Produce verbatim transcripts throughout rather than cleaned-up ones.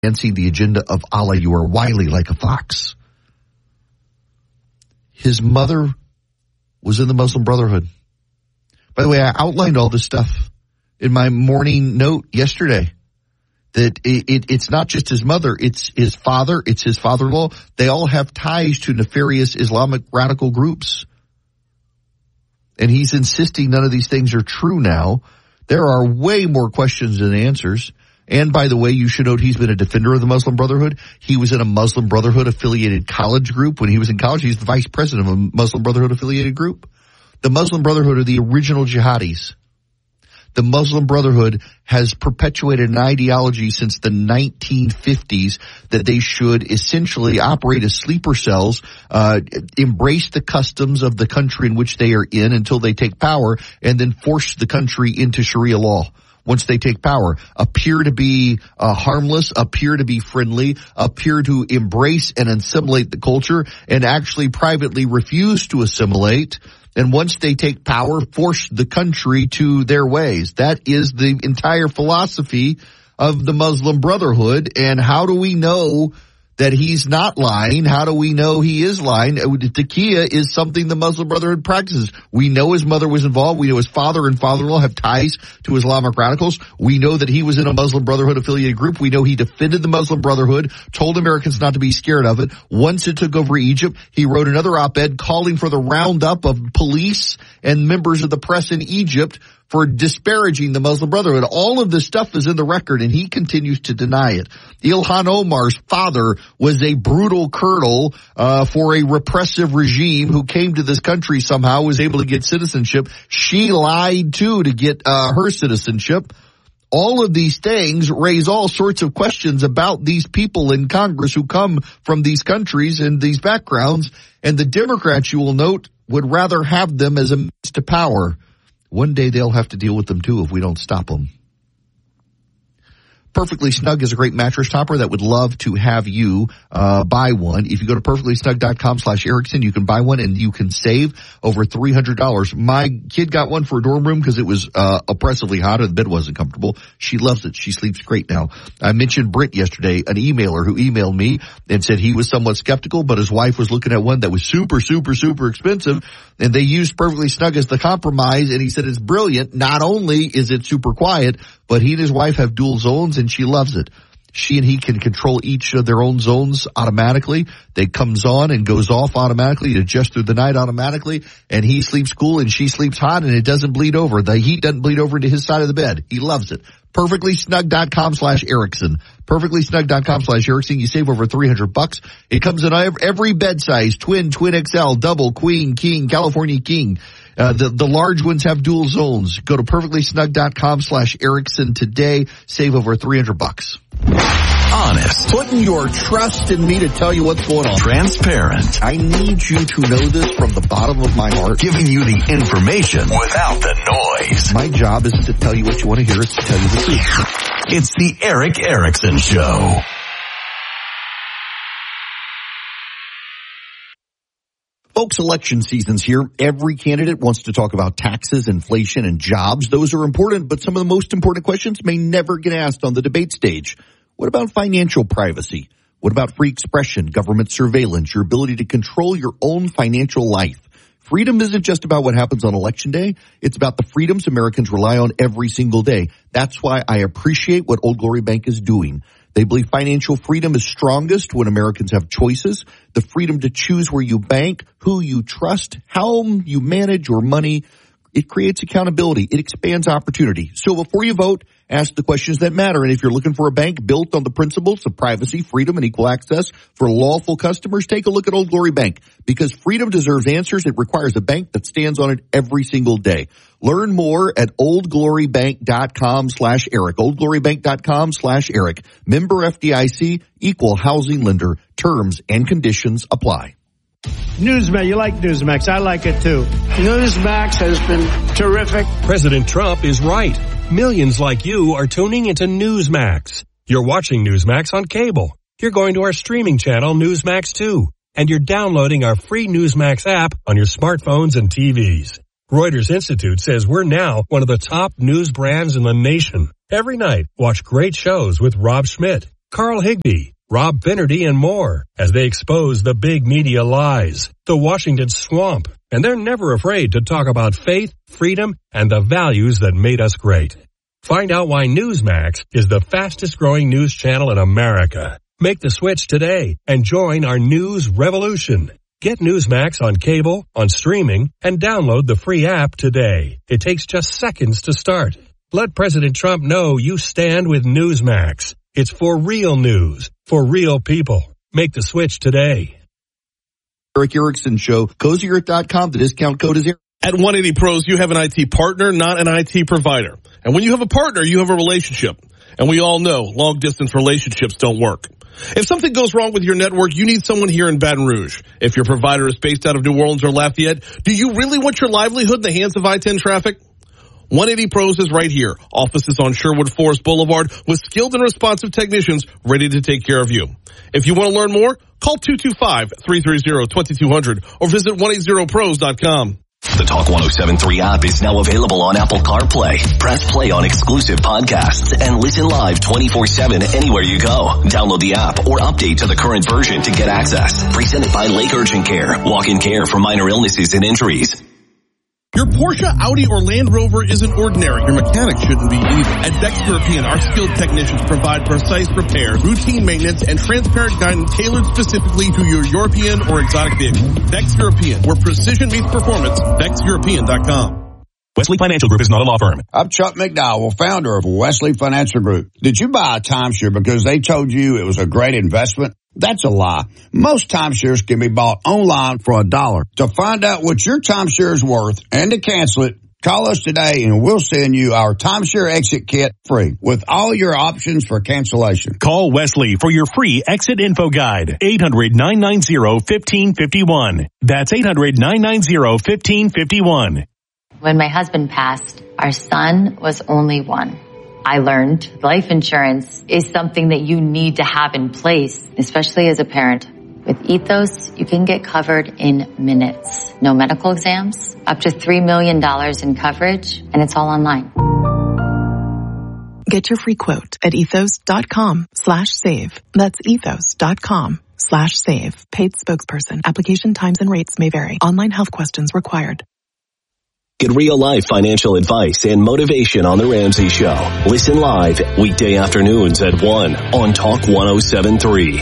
advancing the agenda of Allah, you are wily like a fox. His mother was in the Muslim Brotherhood. By the way, I outlined all this stuff in my morning note yesterday. That it, it, it's not just his mother, it's his father, it's his father-in-law. They all have ties to nefarious Islamic radical groups. And he's insisting none of these things are true now. There are way more questions than answers. And by the way, you should note he's been a defender of the Muslim Brotherhood. He was in a Muslim Brotherhood affiliated college group. When he was in college, he's the vice president of a Muslim Brotherhood affiliated group. The Muslim Brotherhood are the original jihadis. The Muslim Brotherhood has perpetuated an ideology since the nineteen fifties that they should essentially operate as sleeper cells, uh, embrace the customs of the country in which they are in until they take power, and then force the country into Sharia law. Once they take power, appear to be uh, harmless, appear to be friendly, appear to embrace and assimilate the culture, and actually privately refuse to assimilate. And once they take power, force the country to their ways. That is the entire philosophy of the Muslim Brotherhood. And how do we know that he's not lying? How do we know he is lying? Taqiyya is something the Muslim Brotherhood practices. We know his mother was involved. We know his father and father-in-law have ties to Islamic radicals. We know that he was in a Muslim Brotherhood affiliated group. We know he defended the Muslim Brotherhood, told Americans not to be scared of it. Once it took over Egypt, he wrote another op-ed calling for the roundup of police and members of the press in Egypt for disparaging the Muslim Brotherhood. All of this stuff is in the record, and he continues to deny it. Ilhan Omar's father was a brutal colonel uh, for a repressive regime who came to this country somehow, was able to get citizenship. She lied, too, to get uh, her citizenship. All of these things raise all sorts of questions about these people in Congress who come from these countries and these backgrounds, and the Democrats, you will note, would rather have them as a means to power. One day they'll have to deal with them, too, if we don't stop them. Perfectly Snug is a great mattress topper that would love to have you uh buy one. If you go to perfectly snug dot com slash Erickson, you can buy one and you can save over three hundred dollars. My kid got one for a dorm room because it was uh oppressively hot and the bed wasn't comfortable. She loves it. She sleeps great now. I mentioned Britt yesterday, an emailer who emailed me and said he was somewhat skeptical, but his wife was looking at one that was super, super, super expensive, and they used Perfectly Snug as the compromise, and he said it's brilliant. Not only is it super quiet, but he and his wife have dual zones, and she loves it. She and he can control each of their own zones automatically. They comes on and goes off automatically. It adjusts through the night automatically, and he sleeps cool and she sleeps hot, and it doesn't bleed over. The heat doesn't bleed over into his side of the bed. He loves it. perfectly snug dot com slash Erickson. perfectly snug dot com slash Erickson. You save over three hundred bucks. It comes in every bed size, twin, twin X L, double, queen, king, California king. Uh, the, the large ones have dual zones. Go to perfectly snug dot com slash Erickson today. Save over three hundred bucks. Honest. Putting your trust in me to tell you what's going on. Transparent. I need you to know this from the bottom of my heart. Giving you the information without the noise. My job isn't to tell you what you want to hear. It's to tell you the truth. It's the Erick Erickson Show. Folks, election season's here. Every candidate wants to talk about taxes, inflation, and jobs. Those are important, but some of the most important questions may never get asked on the debate stage. What about financial privacy? What about free expression, government surveillance, your ability to control your own financial life? Freedom isn't just about what happens on election day. It's about the freedoms Americans rely on every single day. That's why I appreciate what Old Glory Bank is doing. They believe financial freedom is strongest when Americans have choices, the freedom to choose where you bank, who you trust, how you manage your money. It creates accountability. It expands opportunity. So before you vote, ask the questions that matter. And if you're looking for a bank built on the principles of privacy, freedom, and equal access for lawful customers, take a look at Old Glory Bank. Because freedom deserves answers, it requires a bank that stands on it every single day. Learn more at oldglorybank.com slash Eric. oldglorybank.com slash Eric. Member F D I C, equal housing lender. Terms and conditions apply. Newsmax, you like Newsmax. I like it too. Newsmax has been terrific. President Trump is right. Millions like you are tuning into Newsmax. You're watching Newsmax on cable. You're going to our streaming channel, Newsmax two. And you're downloading our free Newsmax app on your smartphones and T Vs. Reuters Institute says we're now one of the top news brands in the nation. Every night, watch great shows with Rob Schmidt. Carl Higbie, Rob Finnerty, and more as they expose the big media lies, the Washington swamp, and they're never afraid to talk about faith, freedom, and the values that made us great. Find out why Newsmax is the fastest growing news channel in America. Make the switch today and join our news revolution. Get Newsmax on cable, on streaming, and download the free app today. It takes just seconds to start. Let President Trump know you stand with Newsmax. It's for real news, for real people. Make the switch today. Erick Erickson Show, cozy earth dot com. The discount code is here. At one eighty Pros, you have an I T partner, not an I T provider. And when you have a partner, you have a relationship. And we all know long-distance relationships don't work. If something goes wrong with your network, you need someone here in Baton Rouge. If your provider is based out of New Orleans or Lafayette, do you really want your livelihood in the hands of I ten traffic? one eighty Pros is right here. Offices on Sherwood Forest Boulevard with skilled and responsive technicians ready to take care of you. If you want to learn more, call two two five, three three zero, two two zero zero or visit one eighty pros dot com. The Talk one oh seven point three app is now available on Apple CarPlay. Press play on exclusive podcasts and listen live twenty-four seven anywhere you go. Download the app or update to the current version to get access. Presented by Lake Urgent Care. Walk-in care for minor illnesses and injuries. Your Porsche, Audi, or Land Rover isn't ordinary. Your mechanic shouldn't be either. At Vex European, our skilled technicians provide precise repairs, routine maintenance, and transparent guidance tailored specifically to your European or exotic vehicle. Vex European, where precision meets performance. Vex European dot com. Wesley Financial Group is not a law firm. I'm Chuck McDowell, founder of Wesley Financial Group. Did you buy a timeshare because they told you it was a great investment? That's a lie. Most timeshares can be bought online for a dollar. To find out what your timeshare is worth and to cancel it, call us today and we'll send you our timeshare exit kit free with all your options for cancellation. Call Wesley for your free exit info guide. eight hundred, nine nine zero, one five five one. That's eight hundred, nine nine zero, one five five one. When my husband passed, our son was only one. I learned life insurance is something that you need to have in place, especially as a parent. With Ethos, you can get covered in minutes. No medical exams, up to three million dollars in coverage, and it's all online. Get your free quote at ethos.com slash save. That's ethos.com slash save. Paid spokesperson. Application times and rates may vary. Online health questions required. Get real-life financial advice and motivation on The Ramsey Show. Listen live weekday afternoons at one on Talk one oh seven point three.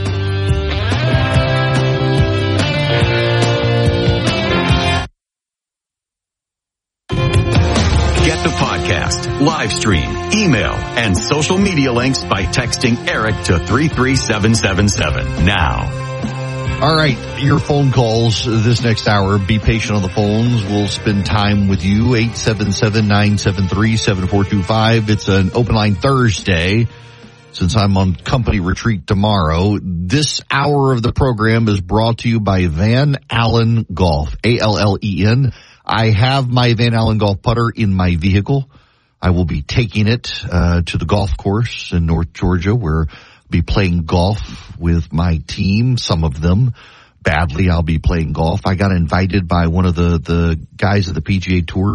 Get the podcast, live stream, email, and social media links by texting Eric to three three seven seven seven now. All right, your phone calls this next hour. Be patient on the phones. We'll spend time with you. eight seven seven, nine seven three, seven four two five. It's an open line Thursday since I'm on company retreat tomorrow. This hour of the program is brought to you by Van Allen Golf, A L L E N. I have my Van Allen Golf putter in my vehicle. I will be taking it uh, to the golf course in North Georgia where be playing golf with my team, some of them. Badly, I'll be playing golf. I got invited by one of the, the guys of the P G A Tour.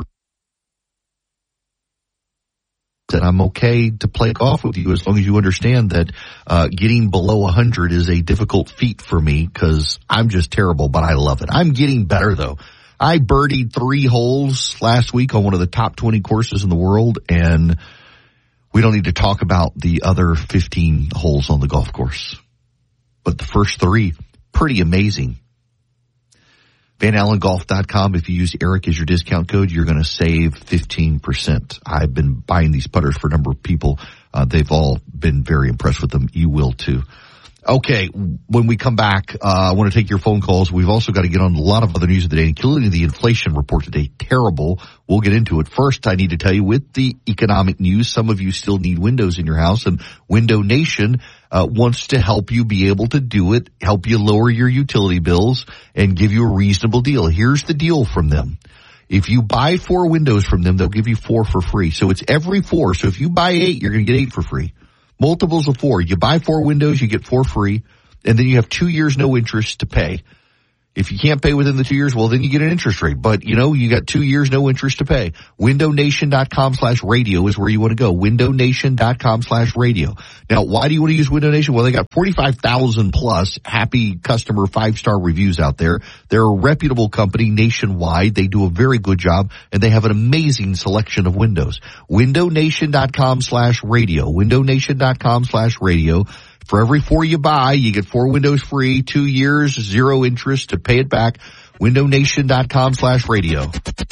That I'm okay to play golf with you as long as you understand that uh getting below one hundred is a difficult feat for me because I'm just terrible, but I love it. I'm getting better, though. I birdied three holes last week on one of the top twenty courses in the world, and we don't need to talk about the other fifteen holes on the golf course. But the first three, pretty amazing. Van Allen Golf dot com. If you use Eric as your discount code, you're going to save fifteen percent. I've been buying these putters for a number of people. Uh, they've all been very impressed with them. You will too. Okay, when we come back, uh, I want to take your phone calls. We've also got to get on a lot of other news of the day, including the inflation report today. Terrible. We'll get into it. First, I need to tell you, with the economic news, some of you still need windows in your house, and Window Nation uh, wants to help you be able to do it, help you lower your utility bills, and give you a reasonable deal. Here's the deal from them. If you buy four windows from them, they'll give you four for free. So it's every four. So if you buy eight, you're going to get eight for free. Multiples of four. You buy four windows, you get four free, and then you have two years no interest to pay. If you can't pay within the two years, well, then you get an interest rate. But, you know, you got two years, no interest to pay. window nation dot com slash radio is where you want to go. window nation dot com slash radio. Now, why do you want to use Window Nation? Well, they got forty-five thousand plus happy customer five-star reviews out there. They're a reputable company nationwide. They do a very good job, and they have an amazing selection of windows. window nation dot com slash radio. window nation dot com slash radio. For every four you buy, you get four windows free, two years, zero interest to pay it back. window nation dot com slash radio.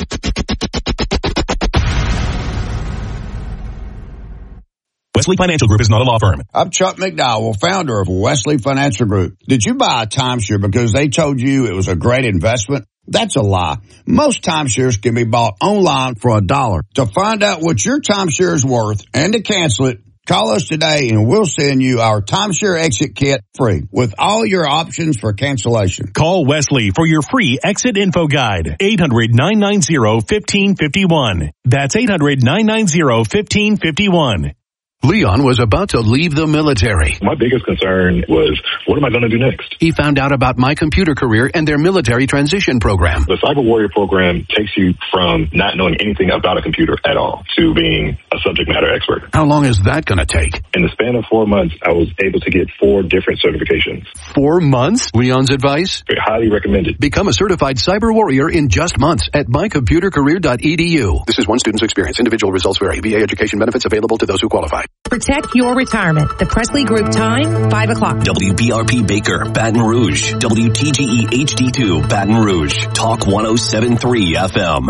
Wesley Financial Group is not a law firm. I'm Chuck McDowell, founder of Wesley Financial Group. Did you buy a timeshare because they told you it was a great investment? That's a lie. Most timeshares can be bought online for a dollar. To find out what your timeshare is worth and to cancel it, call us today and we'll send you our timeshare exit kit free with all your options for cancellation. Call Wesley for your free exit info guide. eight hundred, nine nine zero, one five five one. That's eight hundred, nine nine zero, one five five one. Leon was about to leave the military. My biggest concern was, what am I going to do next? He found out about My Computer Career and their military transition program. The Cyber Warrior program takes you from not knowing anything about a computer at all to being a subject matter expert. How long is that going to take? In the span of four months, I was able to get four different certifications. Four months? Leon's advice? Highly recommended. Become a certified cyber warrior in just months at my computer career dot e d u. This is one student's experience. Individual results vary. V A education benefits available to those who qualify. Protect your retirement. The Presley Group time, five o'clock. W B R P Baker, Baton Rouge. W T G E H D two, Baton Rouge. Talk one oh seven point three F M.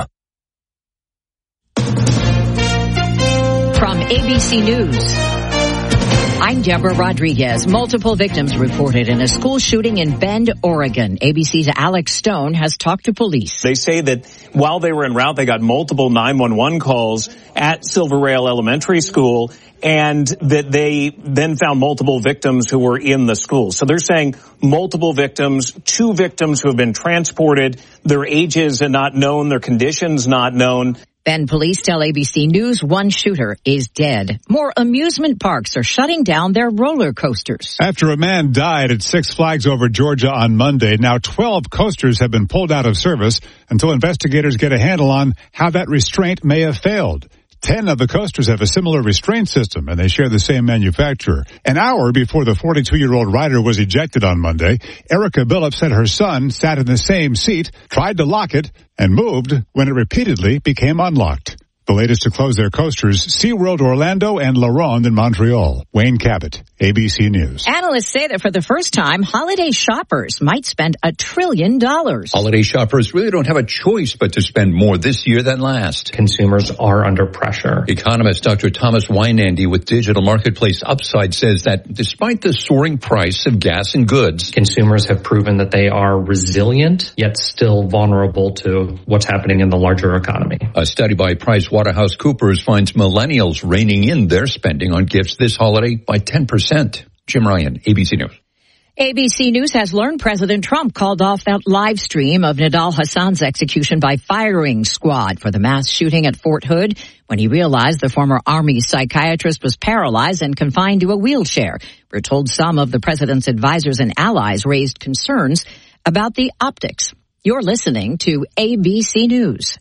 From A B C News, I'm Deborah Rodriguez. Multiple victims reported in a school shooting in Bend, Oregon. A B C's Alex Stone has talked to police. They say that while they were en route, they got multiple nine one one calls at Silver Rail Elementary School, and that they then found multiple victims who were in the school. So they're saying multiple victims, two victims who have been transported, their ages are not known, their conditions not known. Bend police tell A B C News one shooter is dead. More amusement parks are shutting down their roller coasters. After a man died at Six Flags Over Georgia on Monday, now twelve coasters have been pulled out of service until investigators get a handle on how that restraint may have failed. Ten of the coasters have a similar restraint system, and they share the same manufacturer. An hour before the forty-two-year-old rider was ejected on Monday, Erica Billups said her son sat in the same seat, tried to lock it, and moved when it repeatedly became unlocked. The latest to close their coasters, SeaWorld Orlando and La Ronde in Montreal. Wayne Cabot, A B C News. Analysts say that for the first time, holiday shoppers might spend a trillion dollars. Holiday shoppers really don't have a choice but to spend more this year than last. Consumers are under pressure. Economist Doctor Thomas Weinandy with Digital Marketplace Upside says that despite the soaring price of gas and goods, consumers have proven that they are resilient, yet still vulnerable to what's happening in the larger economy. A study by PricewaterhouseCoopers finds millennials reining in their spending on gifts this holiday by ten percent. Jim Ryan, A B C News. A B C News has learned President Trump called off that live stream of Nidal Hassan's execution by firing squad for the mass shooting at Fort Hood when he realized the former Army psychiatrist was paralyzed and confined to a wheelchair. We're told some of the president's advisors and allies raised concerns about the optics. You're listening to A B C News.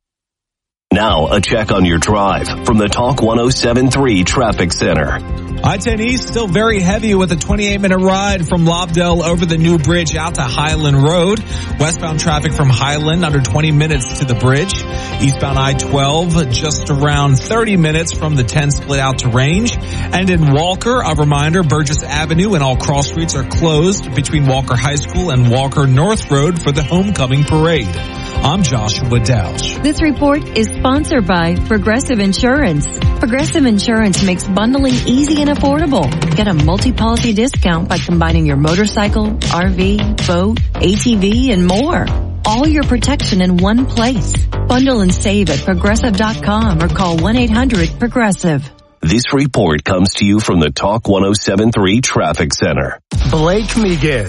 Now, a check on your drive from the Talk one oh seven point three Traffic Center. I ten East still very heavy with a twenty-eight minute ride from Lobdell over the new bridge out to Highland Road. Westbound traffic from Highland under twenty minutes to the bridge. Eastbound I twelve just around thirty minutes from the ten split out to Range. And in Walker, a reminder, Burgess Avenue and all cross streets are closed between Walker High School and Walker North Road for the homecoming parade. I'm Joshua Dausch. This report is sponsored by Progressive Insurance. Progressive Insurance makes bundling easy and affordable. Get a multi-policy discount by combining your motorcycle, R V, boat, A T V, and more. All your protection in one place. Bundle and save at progressive dot com or call one eight hundred progressive. This report comes to you from the Talk one oh seven point three Traffic Center. Blake Miguez,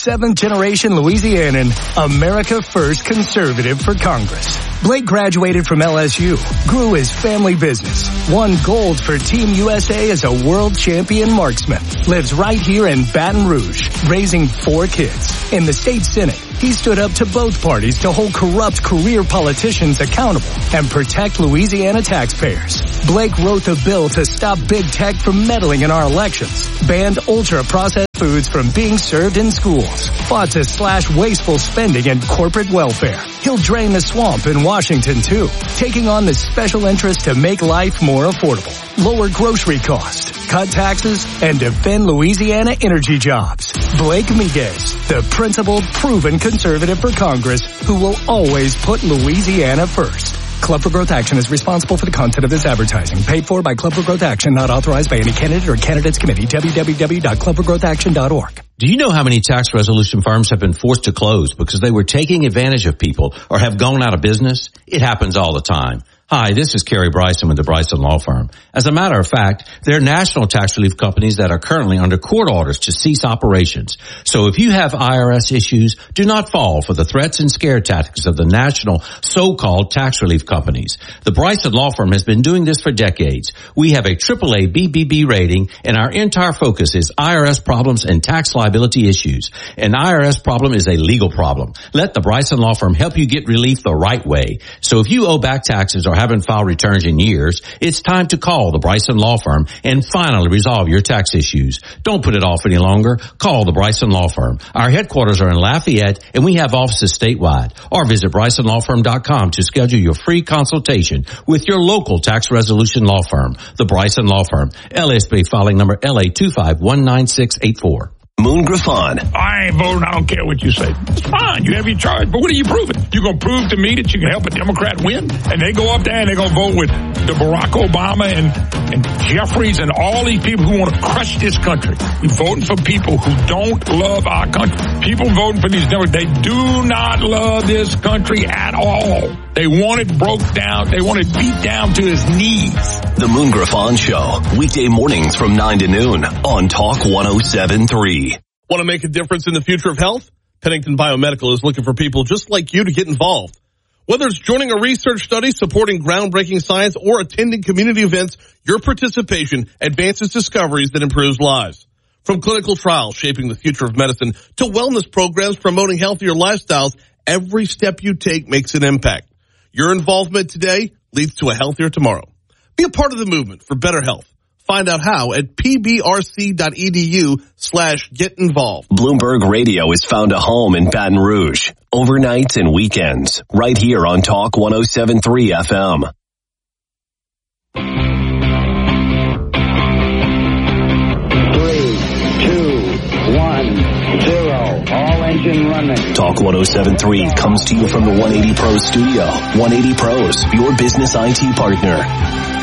seventh generation Louisianan, America First conservative for Congress. Blake graduated from L S U, grew his family business, won gold for Team U S A as a world champion marksman, lives right here in Baton Rouge, raising four kids. In the state Senate, he stood up to both parties to hold corrupt career politicians accountable and protect Louisiana taxpayers. Blake wrote the bill to stop big tech from meddling in our elections, banned ultra-processed foods from being served in schools, fought to slash wasteful spending and corporate welfare. He'll drain the swamp in Washington, too, taking on the special interest to make life more affordable, lower grocery costs, cut taxes, and defend Louisiana energy jobs. Blake Miguez, the principled, proven conservative for Congress who will always put Louisiana first. Club for Growth Action is responsible for the content of this advertising. Paid for by Club for Growth Action, not authorized by any candidate or candidates committee. w w w dot club for growth action dot org. Do you know how many tax resolution firms have been forced to close because they were taking advantage of people or have gone out of business? It happens all the time. Hi, this is Kerry Bryson with the Bryson Law Firm. As a matter of fact, there are national tax relief companies that are currently under court orders to cease operations. So if you have I R S issues, do not fall for the threats and scare tactics of the national so-called tax relief companies. The Bryson Law Firm has been doing this for decades. We have a triple A B B B rating, and our entire focus is I R S problems and tax liability issues. An I R S problem is a legal problem. Let the Bryson Law Firm help you get relief the right way. So if you owe back taxes or haven't filed returns in years, it's time to call the Bryson Law Firm and finally resolve your tax issues. Don't put it off any longer. Call the Bryson Law Firm. Our headquarters are in Lafayette, and we have offices statewide. Or visit bryson law firm dot com to schedule your free consultation with your local tax resolution law firm. The Bryson Law Firm. L S B filing number L A two five one nine six eight four. Moon Griffon. I ain't voting. I don't care what you say. It's fine. You have your charge. But what are you proving? You going to prove to me that you can help a Democrat win? And they go up there and they're going to vote with the Barack Obama and, and Jeffries and all these people who want to crush this country. We're voting for people who don't love our country. People voting for these Democrats, they do not love this country at all. They want it broke down. They want it beat down to his knees. The Moon Griffon Show. Weekday mornings from nine to noon on Talk one oh seven point three. Want to make a difference in the future of health? Pennington Biomedical is looking for people just like you to get involved. Whether it's joining a research study, supporting groundbreaking science, or attending community events, your participation advances discoveries that improves lives. From clinical trials shaping the future of medicine to wellness programs promoting healthier lifestyles, every step you take makes an impact. Your involvement today leads to a healthier tomorrow. Be a part of the movement for better health. Find out how at pbrc.edu slash get involved. Bloomberg Radio has found a home in Baton Rouge. Overnights and weekends. Right here on Talk one oh seven point three F M. Three, two, one, zero. All engine running. Talk one oh seven point three comes to you from the one eighty Pros studio. one eighty Pros, your business I T partner.